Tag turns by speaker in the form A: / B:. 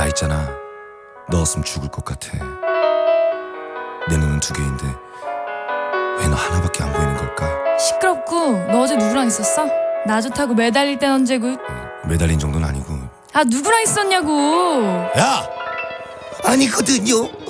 A: 나 있잖아. 넣었으면 죽을 것 같아. 내 눈은 두 개인데 왜 너 하나밖에 안 보이는 걸까?
B: 시끄럽고 너 어제 누구랑 있었어? 나 좋다고 매달릴 땐 언제고?
A: 매달린 정도는 아니고.
B: 아 누구랑 있었냐고.
A: 야!
C: 아니거든요.